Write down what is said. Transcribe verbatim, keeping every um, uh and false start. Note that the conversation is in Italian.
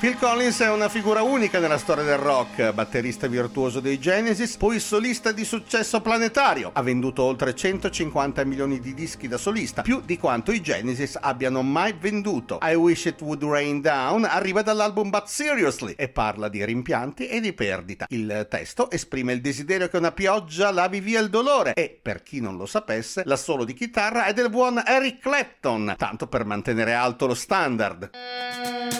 Phil Collins è una figura unica nella storia del rock, batterista virtuoso dei Genesis, poi solista di successo planetario. Ha venduto oltre centocinquanta milioni di dischi da solista, più di quanto i Genesis abbiano mai venduto. I Wish It Would Rain Down arriva dall'album But Seriously e parla di rimpianti e di perdita. Il testo esprime il desiderio che una pioggia lavi via il dolore e, per chi non lo sapesse, l'assolo di chitarra è del buon Eric Clapton, tanto per mantenere alto lo standard.